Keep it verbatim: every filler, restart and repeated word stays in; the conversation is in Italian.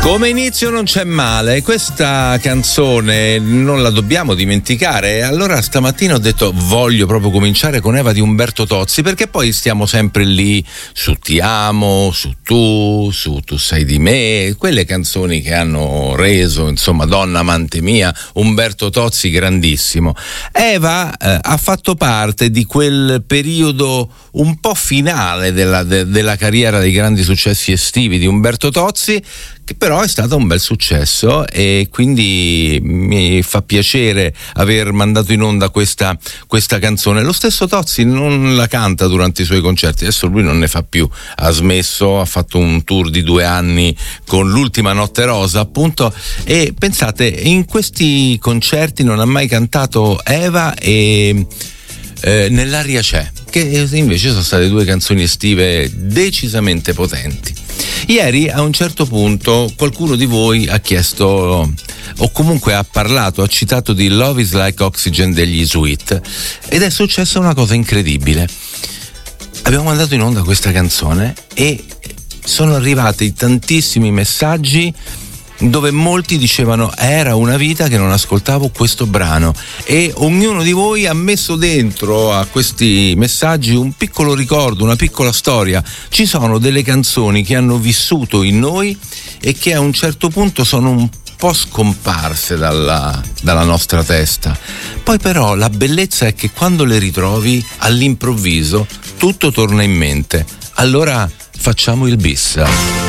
Come inizio non c'è male, questa canzone non la dobbiamo dimenticare. Allora stamattina ho detto voglio proprio cominciare con Eva di Umberto Tozzi, perché poi stiamo sempre lì su Ti amo, su Tu, su Tu sei di me, quelle canzoni che hanno reso, insomma, donna amante mia, Umberto Tozzi grandissimo. Eva eh, ha fatto parte di quel periodo un po' finale della, de, della carriera dei grandi successi estivi di Umberto Tozzi, che però è stato un bel successo, e quindi mi fa piacere aver mandato in onda questa, questa canzone. Lo stesso Tozzi non la canta durante i suoi concerti, adesso lui non ne fa più, ha smesso, ha fatto un tour di due anni con l'ultima Notte Rosa appunto, e pensate, in questi concerti non ha mai cantato Eva e eh, Nell'aria c'è, che invece sono state due canzoni estive decisamente potenti. Ieri a un certo punto qualcuno di voi ha chiesto, o comunque ha parlato, ha citato di Love is Like Oxygen degli Sweet, ed è successa una cosa incredibile. Abbiamo mandato in onda questa canzone e sono arrivati tantissimi messaggi dove molti dicevano era una vita che non ascoltavo questo brano, e ognuno di voi ha messo dentro a questi messaggi un piccolo ricordo, una piccola storia. Ci sono delle canzoni che hanno vissuto in noi e che a un certo punto sono un po' scomparse dalla, dalla nostra testa. Poi però la bellezza è che quando le ritrovi all'improvviso tutto torna in mente. Allora facciamo il bis.